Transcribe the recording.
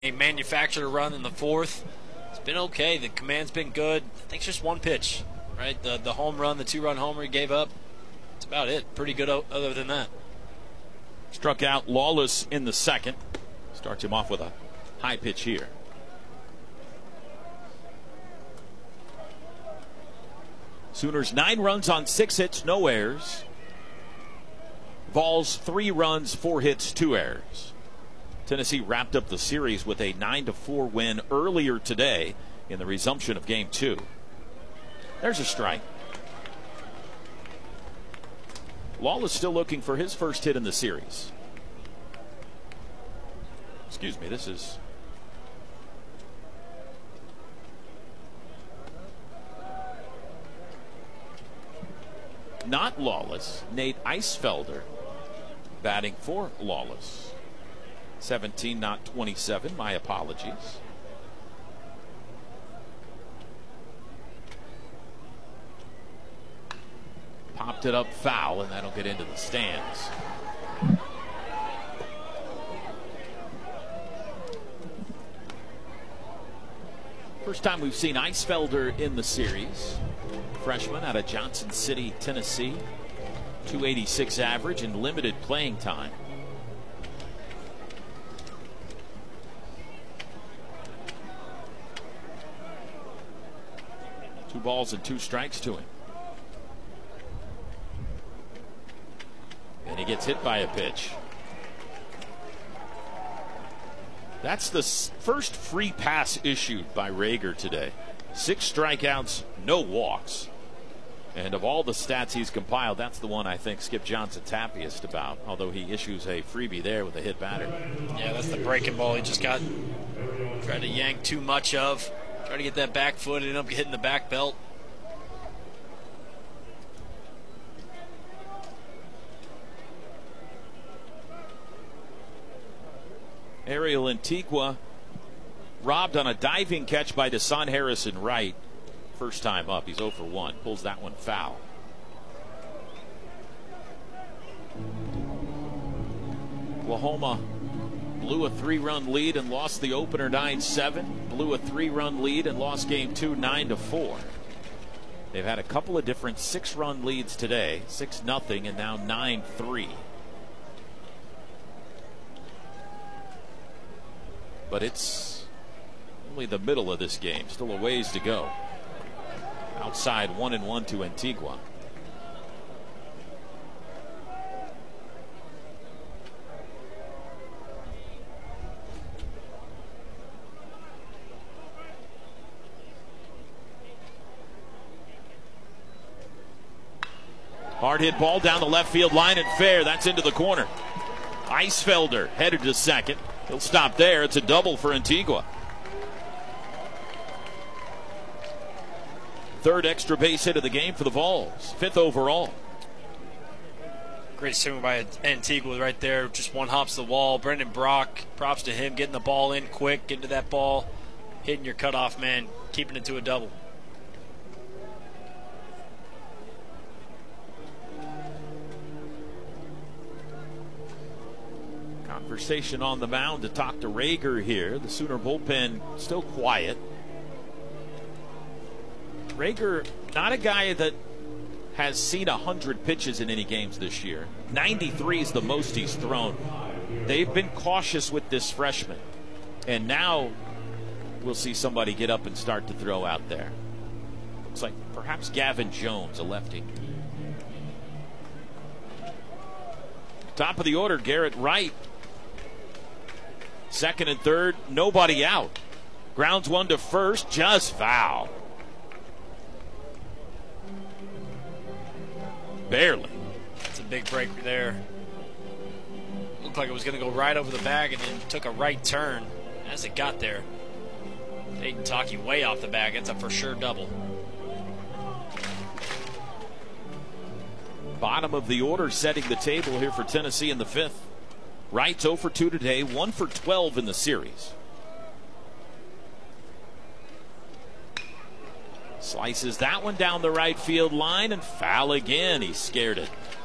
manufactured a run in the fourth. It's been okay. The command's been good. I think it's just one pitch, right? The home run, the 2-run homer he gave up. That's about it. Pretty good other than that. Struck out Lawless in the second. Starts him off with a high pitch here. Sooners 9 runs on 6 hits, no errors. Vols 3 runs, 4 hits, 2 errors. Tennessee wrapped up the series with a 9-4 win earlier today in the resumption of Game 2. There's a strike. Lawless still looking for his first hit in the series. Excuse me, this is not Lawless. Nate Eisfelder batting for Lawless. 17, not 27. My apologies. Popped it up foul, and that'll get into the stands. First time we've seen Eisfelder in the series. Freshman out of Johnson City, Tennessee. 286 average and limited playing time. Two balls and 2 strikes to him. And he gets hit by a pitch. That's the first free pass issued by Rager today. 6 strikeouts, no walks. And of all the stats he's compiled, that's the one I think Skip Johnson's happiest about, although he issues a freebie there with a hit batter. Yeah, that's the breaking ball he just got. Tried to yank too much of. Tried to get that back foot, ended up hitting the back belt. Ariel Antigua robbed on a diving catch by Desan Harrison Wright. First time up, he's 0 for 1. Pulls that one foul. Oklahoma blew a 3-run lead and lost the opener 9-7. Blew a 3-run lead and lost game 2 9-4. They've had a couple of different 6-run leads today. 6-0 and now 9-3. But it's only the middle of this game. Still a ways to go. Outside 1-1 to Antigua. Hard hit ball down the left field line and fair. That's into the corner. Eisfelder headed to second. He'll stop there. It's a double for Antigua. Third extra base hit of the game for the Vols. 5th overall. Great swing by Antigua right there. Just one hops the wall. Brendan Brock, props to him, getting the ball in quick, getting to that ball, hitting your cutoff man, keeping it to a double. Conversation on the mound to talk to Rager here. The Sooner bullpen still quiet. Rager, not a guy that has seen 100 pitches in any games this year. 93 is the most he's thrown. They've been cautious with this freshman. And now we'll see somebody get up and start to throw out there. Looks like perhaps Gavin Jones, a lefty. Top of the order, Garrett Wright. Second and third, nobody out. Grounds one to first, just foul. Barely. That's a big break there. Looked like it was going to go right over the bag and then took a right turn as it got there. Peyton Taki way off the bag. It's a for sure double. Bottom of the order setting the table here for Tennessee in the 5th. Wright's 0 for 2 today, 1 for 12 in the series. Slices that one down the right field line and foul again. He scared it.